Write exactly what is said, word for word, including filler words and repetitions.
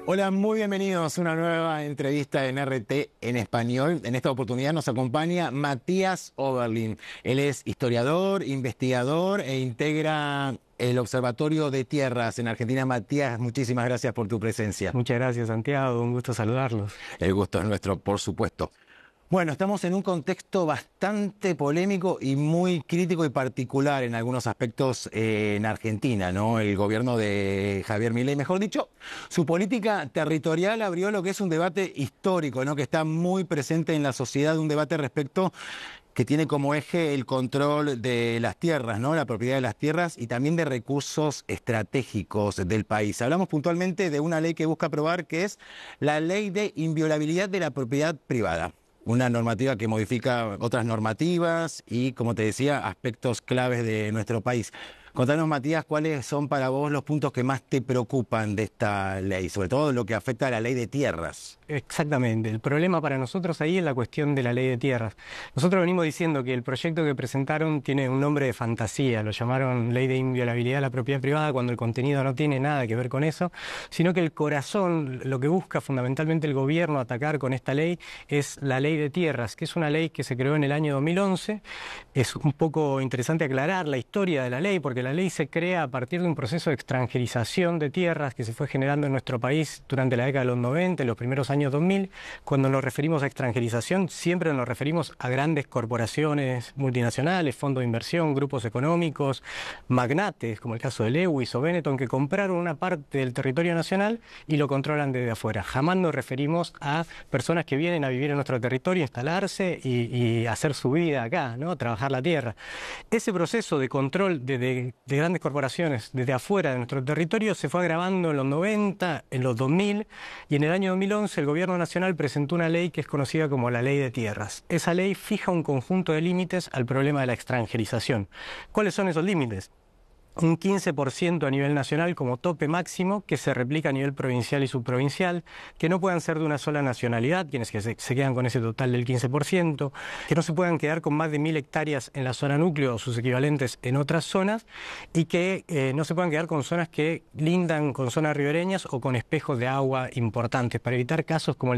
Hola, muy bienvenidos a una nueva entrevista en R T en español. En esta oportunidad nos acompaña Matías Oberlin. Él es historiador, investigador e integra el Observatorio de Tierras en Argentina. Matías, muchísimas gracias por tu presencia. Muchas gracias, Santiago. Un gusto saludarlos. El gusto es nuestro, por supuesto. Bueno, estamos en un contexto bastante polémico y muy crítico y particular en algunos aspectos eh, en Argentina, ¿no? El gobierno de Javier Milei, mejor dicho, su política territorial abrió lo que es un debate histórico, ¿no? Que está muy presente en la sociedad, un debate respecto que tiene como eje el control de las tierras, ¿no? La propiedad de las tierras y también de recursos estratégicos del país. Hablamos puntualmente de una ley que busca aprobar, que es la Ley de Inviolabilidad de la Propiedad Privada. Una normativa que modifica otras normativas y, como te decía, aspectos claves de nuestro país. Contanos, Matías, ¿cuáles son para vos los puntos que más te preocupan de esta ley? Sobre todo lo que afecta a la ley de tierras. Exactamente. El problema para nosotros ahí es la cuestión de la ley de tierras. Nosotros venimos diciendo que el proyecto que presentaron tiene un nombre de fantasía. Lo llamaron Ley de Inviolabilidad de la Propiedad Privada cuando el contenido no tiene nada que ver con eso, sino que el corazón, lo que busca fundamentalmente el gobierno atacar con esta ley es la ley de tierras, que es una ley que se creó en el año dos mil once. Es un poco interesante aclarar la historia de la ley, porque la ley se crea a partir de un proceso de extranjerización de tierras que se fue generando en nuestro país durante la década de los noventa, en los primeros años dos mil. Cuando nos referimos a extranjerización, siempre nos referimos a grandes corporaciones multinacionales, fondos de inversión, grupos económicos, magnates, como el caso de Lewis o Benetton, que compraron una parte del territorio nacional y lo controlan desde afuera. Jamás nos referimos a personas que vienen a vivir en nuestro territorio, instalarse y, y hacer su vida acá, ¿no? Trabajar la tierra. Ese proceso de control de, de, de grandes corporaciones desde afuera de nuestro territorio se fue agravando en los noventa, en los dos mil, y en el año dos mil once el gobierno nacional presentó una ley que es conocida como la Ley de Tierras. Esa ley fija un conjunto de límites al problema de la extranjerización. ¿Cuáles son esos límites? Un quince por ciento a nivel nacional como tope máximo, que se replica a nivel provincial y subprovincial, que no puedan ser de una sola nacionalidad, quienes que se, se quedan con ese total del quince por ciento, que no se puedan quedar con más de mil hectáreas en la zona núcleo o sus equivalentes en otras zonas, y que eh, no se puedan quedar con zonas que lindan con zonas ribereñas o con espejos de agua importantes, para evitar casos como el